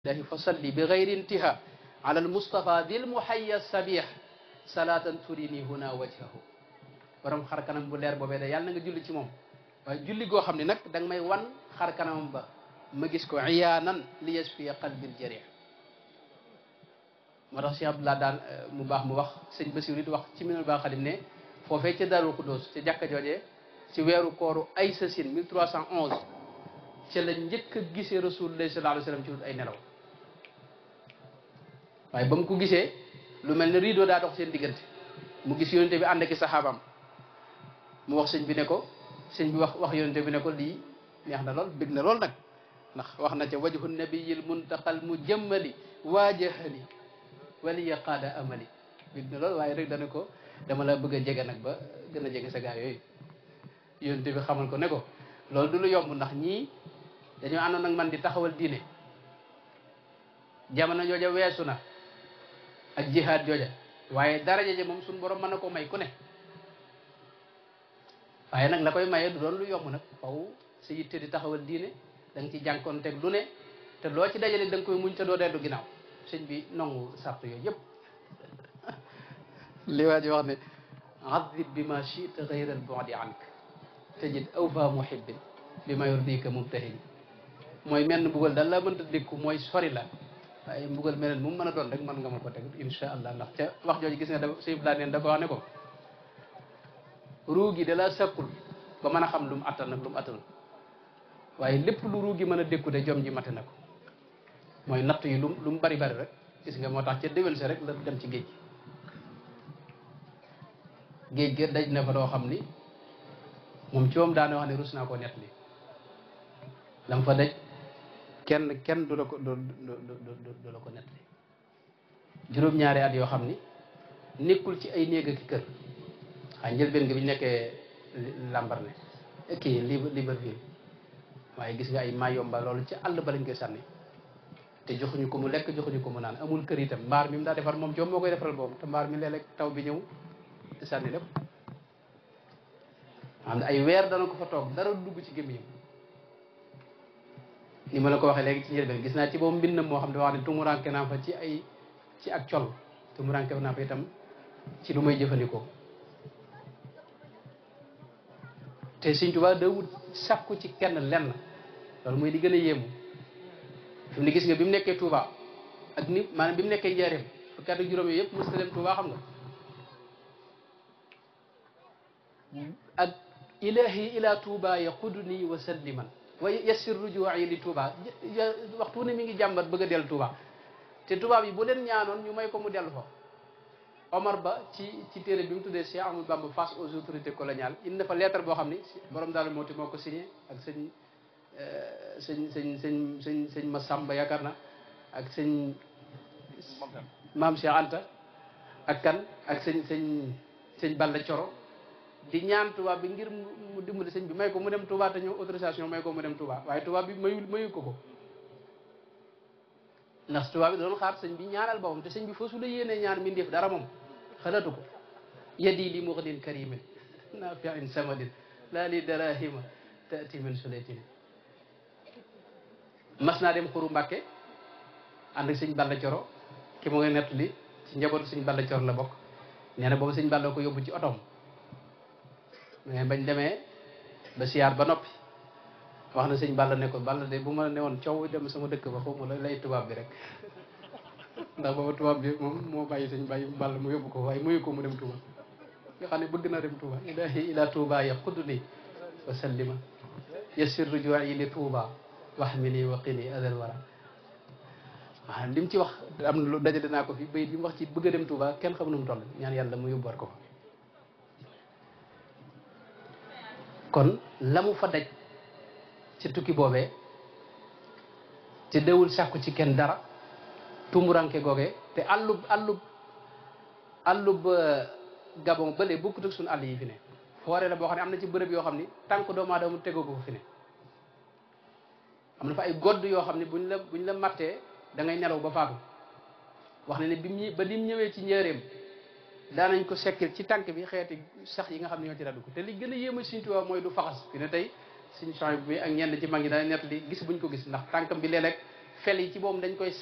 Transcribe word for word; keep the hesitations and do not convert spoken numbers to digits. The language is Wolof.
الله فصلي بغير انتهاء على المصطفى ذي المحيا السبيح صلاة تريني هنا وجهه borom xar kanam bu leer boobee da yàlla na nga julli ci moom waaye julli goo xam ne nag da nga may wan xar kanamam ba ma gis ko iyaanan li yasfiya qalbil jarih moo tax Cheikh Abdoulaye daan mu baax mu wax sëñ Basiru it wax ci minul baax xadim ne foofee ca Daaru Xuddoos ca jàkka joojee ci weeru kooru ay sasin mille trois cent onze ca la njëkk a gisee Rasulullah sallallahu alayhi wa sallam ci wut ay nelaw waaye ba mu ko gisee lu mel ne rideau daa dox seen diggante mu gis yonente bi ànd ak i saxaabaam mu wax sëñ bi ne ko sëñ bi wax wax yonente bi ne ko lii neex na lool bég na lool nag ndax wax na ca wajhu nabiyil muntaqal mu jëmmali waajahali waliya qaada amali bég na lool waaye rek dana ko dama la bëgg a jege nag ba gën a jege sa gaa yooyu yonente bi xamal ko ne ko loolu du lu yomb ndax ñii dañoo àndoon nag man di taxawal diine jamono jooja weesu na ak jihaad jooja waaye daraja ja moom suñu borom mën na ko may ku ne waaye nag la koy maye du doon lu yomb nag faw sa yitte di taxawal diine da nga ci jànkoonteeg lu ne te loo ci dajale da nga koy muñ te doo dellu ginnaaw sëñ bi nangu sart yooyu yëpp li waa ji wax ne adib bi ma chita gayra al bu'di ank tajid awfa muhibbin bi ma yurdika mubtahin mooy menn mbugal daal laa mënta dékku mooy sori la waaye mbugal meneen mu mën a doon rek mën nga ma ko teg insha allah ndax ca wax jooju gis nga da sëñ laa neen dafa wax ne ko ruu gi da la sakkul ba mën a xam lu mu attan nag lu mu attanul waaye lépp lu ruu gi mën a dékku de jom ji mate na ko mooy natt yi lu lu mu bari bari rek gis nga moo tax ca déwén sa rek la dem ci géej géej gi daj na fa doo xam ni moom ci moom daane wax ne rus naa koo nett li lam fa daj kenn kenn du la ko du du la ko nett li juróom-ñaari at yoo xam ni nekkul ci ay néeg ak kër xaa njëlbeen nga bi ñu nekkee Lambaréné kii Libreville waaye gis nga ay Mayomba loolu ci àll ba lañ koy sànni te joxuñu ko mu lekk joxuñu ko mu naan amul kër itam mbaar mi mu daa defar moom joom moo koy defaral boobu te mbaar mi léeg-léeg taw bi ñëw te sànni lépp xam ne ay weer dana ko fa toog dara dugg ci gémmiñam ni ma la ko waxee léegi ci njëlbeen gis naa ci boobu mbindam moo xam ne wax ne tumuranke naa fa ci ay ci ak col tumuranke naa fa itam ci lu may jëfandikoo te Sëñ Tuubaa da wut sàkku ci kenn lenn loolu mooy di gën a yéemu fi mu ne gis nga bi mu nekkee Touba ak ni maanaam bi mu nekkee Njaaréem fukki at ak juróom yooyu yëpp mos na dem Touba xam nga ak ilahi ila Touba yaquduni wa salliman wa yassir ruju'i li Touba waxtu ne mi ngi jàmbat bëgg a dellu Touba te Touba bi bu leen ñaanoon ñu may ko mu dellu fa Omar Ba ci ci téere bi mu tuddee Cheikh Ahmadou Bamba face aux autorités coloniales indi na fa lettre boo xam ni borom daal mooti moo ko signé ak sëñ sëñ sëñ sëñ sëñ sëñ Massamba yaakaar na ak sëñ maam Cheikh Anta ak kan ak sëñ sëñ sëñ Balla Coro di ñaan Touba bi ngir mu dimbali sëñ bi may ko mu dem Touba te ñëw autorisation may ko mu dem Touba waaye Touba bi mayu mayu ko ko ndax Touba bi doon xaar sëñ bi ñaanal boppam te sëñ bi foofu la yéenee ñaan mi ndéef dara moom xalaatu ko yadi li muxdin karimin nafi'in samadin laa li darahima taati min sulaytin mas naa dem xuru Mbàkke ànd ak sëñ Balla Coro ki mu ngi nett li ci njabootu sëñ Balla Coro la bokk nee na boobu sëñ Balla ko yóbbu ci otoom mais bañ demee ba siyaar ba noppi wax na sëñ Balla ne ko Balla de bu ma ne woon coow dem sama dëkk ba xaw ma lay tubaab bi rek ndax booba tubaab bi moom moo bàyyi sëñ bàyyi Balla mu yóbbu ko waaye muyu ko mu dem Touba nga xam ne bëgg na dem Touba ilahi ila Touba yaquduni wa sallima yassir ruju'i li Touba wahmini wa qini adal wara waaw li mu ci wax am na lu dajale naa ko fi bay li mu wax ci bëgg a dem Touba kenn xam nu mu toll ñaan yàlla mu yóbbuwaat ko fa kon la mu fa daj ci tukki boobee te dewul sàkku ci kenn dara tumuranke googee te àllub àllub àllub Gabon bële bokkut ak suñu àll yi fi ne foore la boo xam ne am na ci bërëb yoo xam ni tànk doomu aadama tegoo ko fi ne am na fa ay godd yoo xam ne buñ la buñ la mattee da ngay nelaw ba faatu wax ne ne bi mu ba lim ñëwee ci njëreem daanañ ko sekkil ci tànk bi xeeti sax yi nga xam ne ñoo ci raddu ko te li gën a yéema Sëñ Tuubaa mooy du faxas fi ne tey suñu change bi ak ñenn ci mag ñi dana nett li gis buñ ko gis ndax tànkam bi léeg-léeg fel yi ci boobu dañ koy